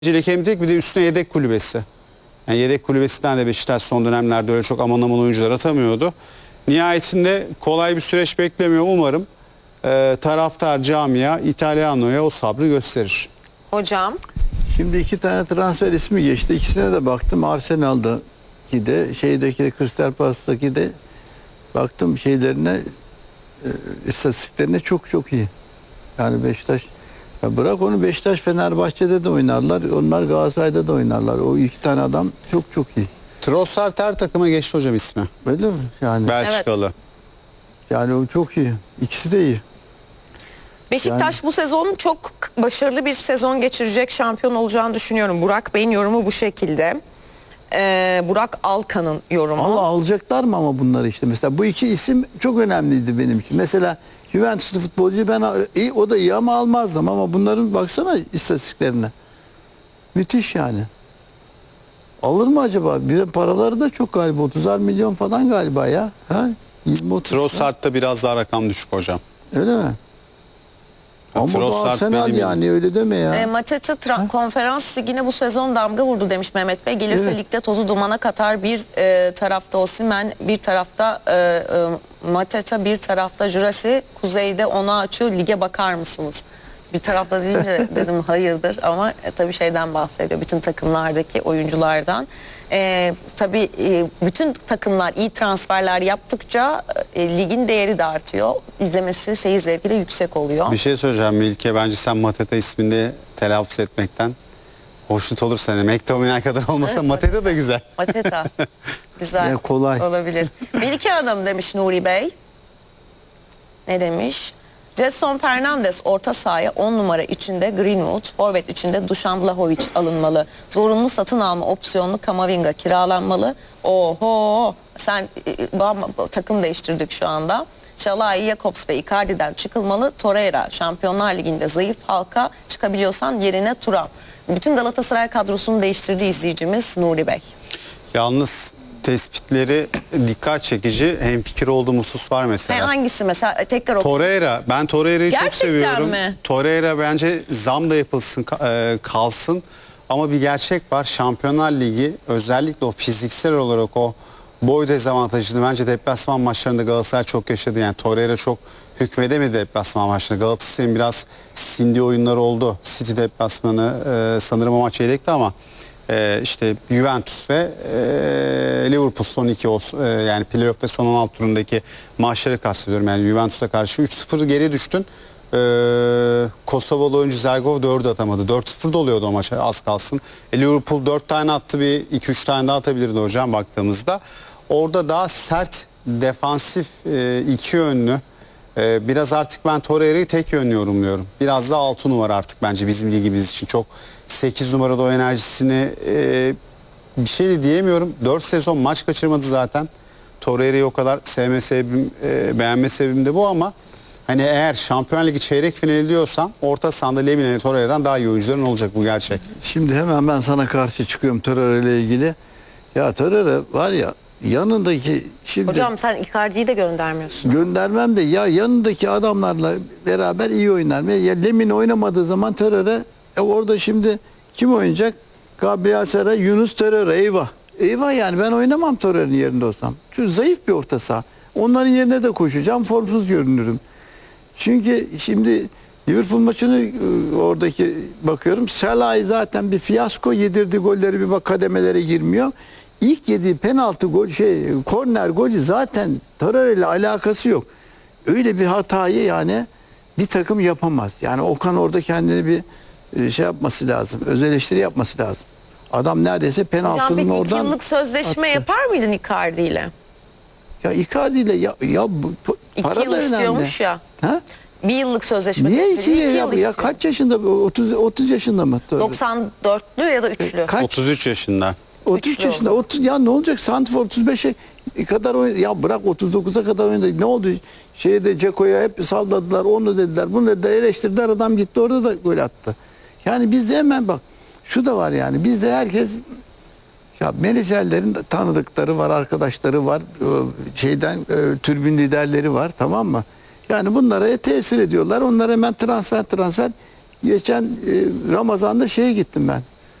Hem tek bir de üstüne yedek kulübesi. Yani yedek kulübesinden de Beşiktaş son dönemlerde öyle çok aman aman oyuncular atamıyordu. Nihayetinde kolay bir süreç beklemiyor. Umarım taraftar, camia, İtalyano'ya o sabrı gösterir. Hocam. Şimdi 2 tane transfer ismi geçti. İkisine de baktım. Arsenal'daki de şeydeki Crystal Palace'daki de baktım şeylerine istatistiklerine çok iyi. Yani Beşiktaş, ya bırak onu, Beşiktaş Fenerbahçe'de de oynarlar. Onlar Galatasaray'da da oynarlar. O 2 tane adam çok iyi. Trossard her takıma geçti hocam ismi. Öyle mi? Yani Belçikalı. Evet. Yani o çok iyi. İkisi de iyi. Beşiktaş bu sezon çok başarılı bir sezon geçirecek, şampiyon olacağını düşünüyorum. Burak Bey'in yorumu bu şekilde. Burak Alkan'ın yorumu. Ama alacaklar mı ama bunları işte? Mesela bu iki isim çok önemliydi benim için. Mesela Juventus'lu futbolcu iyi, o da iyi ama almazdım, ama bunların baksana istatistiklerine. Müthiş yani. Alır mı acaba? Bir de paraları da çok galiba. 30'ar milyon falan galiba ya. Ha? 20-30. Trossard'da biraz daha rakam düşük hocam. Öyle mi? Ama bu Trossard Arsenal benim- yani, öyle deme ya. Mateta konferans ligine bu sezon damga vurdu demiş Mehmet Bey. Gelirse Evet. ligde tozu dumana katar. Bir tarafta Osimhen, bir tarafta Mateta, bir tarafta Jurasi, kuzeyde Onaçu. Lige bakar mısınız? Bir tarafta deyince dedim hayırdır, ama tabii şeyden bahsediyor, bütün takımlardaki oyunculardan. Tabii bütün takımlar iyi transferler yaptıkça ligin değeri de artıyor. İzlemesi, seyir zevki de yüksek oluyor. Bir şey söyleyeceğim Melike, bence sen Mateta ismini telaffuz etmekten hoşnut olursan. Yani McTominay kadar olmasa Evet, Mateta da güzel. Mateta. Güzel. Ya, kolay. Olabilir. Melike Hanım demiş Nuri Bey. Ne demiş? Jetson Fernandes orta sahaya 10 numara içinde Greenwood, forvet içinde Dušan Vlahović alınmalı. Zorunlu satın alma opsiyonlu Kamavinga kiralanmalı. Oho, sen takım değiştirdik şu anda. Şalai, Jakobs ve Icardi'den çıkılmalı. Torreira Şampiyonlar Ligi'nde zayıf halka, çıkabiliyorsan yerine Thuram. Bütün Galatasaray kadrosunu değiştirdi izleyicimiz Nuri Bey. Yalnız tespitleri dikkat çekici. Hemfikir olduğum husus var mesela. Hangisi mesela? Tekrar oku. Torreira. Ben Torreira'yı çok Gerçekten seviyorum. mi? Torreira bence zam da yapılsın, kalsın. Ama bir gerçek var. Şampiyonlar Ligi özellikle o fiziksel olarak o boy dezavantajını bence deplasman maçlarında Galatasaray çok yaşadı. Yani Torreira çok hükmedemedi deplasman maçlarında. Galatasaray'ın biraz sindiği oyunlar oldu. City deplasmanı sanırım o maç yedekti ama işte Juventus ve Liverpool son iki yani playoff ve son 16 turundaki maçları kastediyorum. Yani Juventus'a karşı 3-0 geri düştün. Kosovalı oyuncu Zergov 4 atamadı. 4-0 da oluyordu o maça az kalsın. Liverpool 4 tane attı, bir 2-3 tane daha atabilirdi hocam baktığımızda. Orada daha sert, defansif, iki yönlü. Biraz artık ben Torreira'yı tek yönlü yorumluyorum. Biraz daha 6 numara artık bence bizim ligimiz için. Çok 8 numarada o enerjisini bir şey de diyemiyorum. 4 sezon maç kaçırmadı zaten. Torreira'yı o kadar sevme sebebim, beğenme sebebim de bu, ama hani eğer Şampiyonlar Ligi çeyrek finali diyorsan orta sahada Lemina, Torreira'dan daha iyi oyuncuların olacak, bu gerçek. Şimdi hemen ben sana karşı çıkıyorum Torreira ile ilgili. Ya Torreira var ya, yanındaki şimdi... Hocam sen Icardi'yi de göndermiyorsun. Göndermem de ya, yanındaki adamlarla beraber iyi oynar. Ya Lemina oynamadığı zaman Torreira, orada şimdi kim oynayacak? Gabriel Sara, Yunus Torreira, eyvah. Eyvah yani, ben oynamam Torreira'nın yerinde olsam. Çünkü zayıf bir orta saha. Onların yerine de koşacağım, formsuz görünürüm. Çünkü şimdi Liverpool maçını oradaki bakıyorum. Salah zaten bir fiyasko, yedirdi golleri, bir bak kademelere girmiyor. İlk yediği penaltı gol, korner golü zaten Torreira ile alakası yok. Öyle bir hatayı yani bir takım yapamaz. Yani Okan orada kendini bir şey yapması lazım. Öz eleştiri yapması lazım. Adam neredeyse Hocam penaltının peki 2 oradan yıllık sözleşme attı. yapar mıydın Icardi ile? Ya Icardi ile ya bu 2 para yıl da önemli. istiyormuş ya. Ha? 1 yıllık sözleşme. Niye teklifi, 2 yıl 2 ya? istiyor. Kaç yaşında? 30 yaşında mı? 94'lü ya da 3'lü. Kaç? 33 yaşında. 33 Üçlü yaşında. oldu. 30 ya ne olacak? Santrfor 35'e kadar oynadı. Ya bırak, 39'a kadar oynadı. Ne oldu? Şeyde Ceko'ya hep salladılar. Onu dediler. Bunu dediler. Eleştirdiler. Adam gitti orada da gol attı. Yani bizde hemen bak. Şu da var yani. Bizde herkes, ya menajerlerin tanıdıkları var, arkadaşları var. Tribün liderleri var, tamam mı? Yani bunlara tesir ediyorlar. Onlara hemen transfer. Geçen Ramazan'da şeye gittim ben.